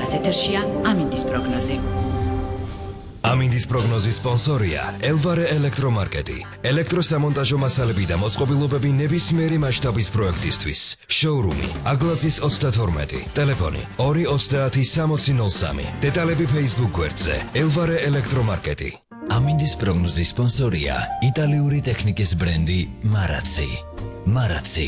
დღეს ეთერშია ამინდის პროგნოზი. ამინდის პროგნოზის სპონსორია ელვარე ელექტრომარკეტი. ელექტროსამონტაჟო მასალები და მოწყობილობები ნებისმიერი მასშტაბის პროექტისთვის. შოურუმი აგლაძის 32, ტელეფონი 230 დეტალები Facebook გვერდზე ელვარე ელექტრომარკეტი. ამინდის პროგნოზის სპონსორია იტალიური ტექნიკის ბრენდი მარაცი.